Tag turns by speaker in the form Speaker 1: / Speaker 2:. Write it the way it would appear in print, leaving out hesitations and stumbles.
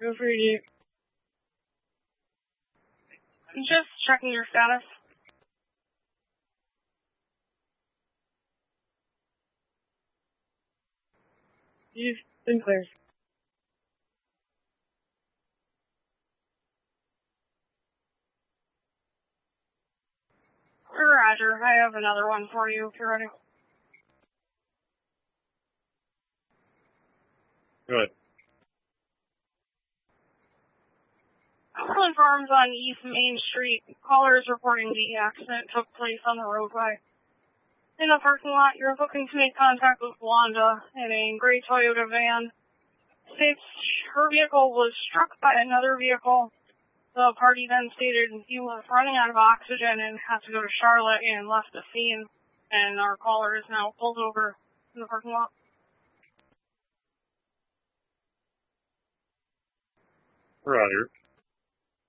Speaker 1: Go for you. Just checking your status. You've been cleared. Roger, I have another one for you if you're ready.
Speaker 2: Good.
Speaker 1: Upland Farms on East Main Street. Caller is reporting the accident took place on the roadway. In the parking lot, you're looking to make contact with Wanda in a gray Toyota van. States her vehicle was struck by another vehicle. The party then stated he was running out of oxygen and had to go to Charlotte and left the scene. And our caller is now pulled over in the parking lot.
Speaker 2: Roger.